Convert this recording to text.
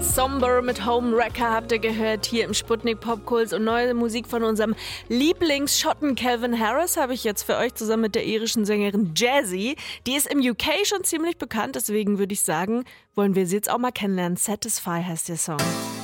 Somber mit Homewrecker habt ihr gehört hier im Sputnik Popkults und neue Musik von unserem Lieblingsschotten Calvin Harris habe ich jetzt für euch zusammen mit der irischen Sängerin Jazzy. Die ist im UK schon ziemlich bekannt, deswegen würde ich sagen, wollen wir sie jetzt auch mal kennenlernen. Satisfy heißt der Song.